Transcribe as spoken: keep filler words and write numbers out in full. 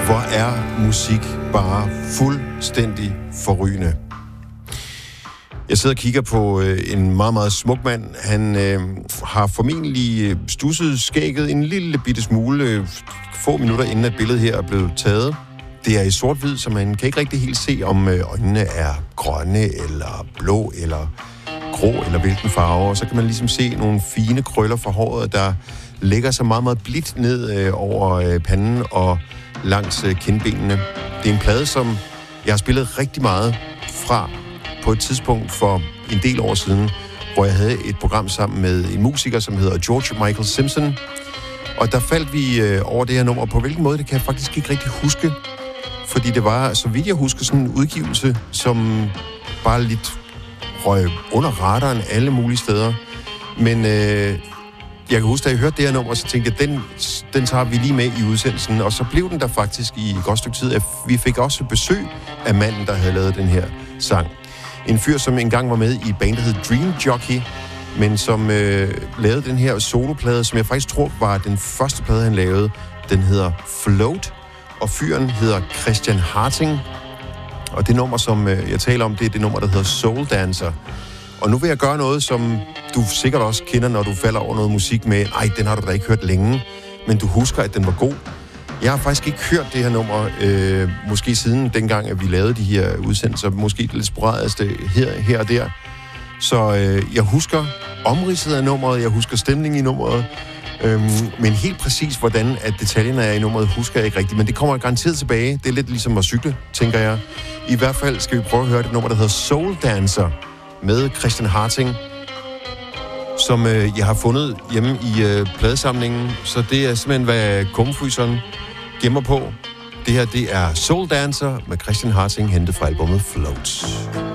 Hvor er musik bare fuldstændig forrygende. Jeg sidder og kigger på øh, en meget, meget smuk mand. Han øh, har formentlig stusset skægget en lille bitte smule, øh, få minutter inden at billedet her er blevet taget. Det er i sort-hvid, så man kan ikke rigtig helt se, om øh, øjnene er grønne, eller blå, eller grå, eller hvilken farve. Og så kan man ligesom se nogle fine krøller fra håret, der lægger sig meget, meget blidt ned øh, over øh, panden og langs øh, kindbenene. Det er en plade, som jeg har spillet rigtig meget fra på et tidspunkt for en del år siden, hvor jeg havde et program sammen med en musiker, som hedder George Michael Simpson. Og der faldt vi øh, over det her nummer. På hvilken måde, det kan jeg faktisk ikke rigtig huske. Fordi det var, så vidt jeg husker, sådan en udgivelse, som bare lidt røg under radaren alle mulige steder. Men øh, jeg kan huske, da jeg hørte det her nummer, så tænkte jeg, den, den tager vi lige med i udsendelsen. Og så blev den der faktisk i et godt stykke tid. At vi fik også besøg af manden, der havde lavet den her sang. En fyr, som engang var med i et band, der hed Dream Jockey, men som øh, lavede den her soloplade, som jeg faktisk tror var den første plade, han lavede. Den hedder Float, og fyren hedder Christian Harting. Og det nummer, som øh, jeg taler om, det er det nummer, der hedder Soul Dancer. Og nu vil jeg gøre noget, som du sikkert også kender, når du falder over noget musik med, ej, den har du da ikke hørt længe, men du husker, at den var god. Jeg har faktisk ikke hørt det her nummer, øh, måske siden dengang, at vi lavede de her udsendelser, måske lidt sporadisk her, her og der. Så øh, jeg husker omridset af nummeret, jeg husker stemningen i nummeret, øh, men helt præcis, hvordan at detaljerne er i nummeret, husker jeg ikke rigtigt. Men det kommer garanteret tilbage. Det er lidt ligesom at cykle, tænker jeg. I hvert fald skal vi prøve at høre det nummer, der hedder Soul Dancer, med Christian Harting, som øh, jeg har fundet hjemme i øh, pladesamlingen. Så det er simpelthen, hvad kumfryseren gemmer på. Det her, det er Soul Dancer med Christian Harting, hentet fra albumet Floats.